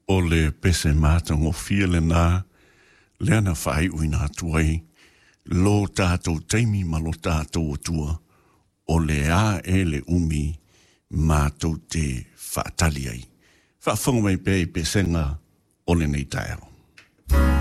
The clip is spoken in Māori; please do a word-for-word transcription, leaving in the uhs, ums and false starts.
o le pese mātango fia le nā, lea na whai uina tuai, lo tātou teimi ma lo tātou tua, o le a e le umi mātou te whaatali ai. Whaafonga mai pe pesenga o le nei taero.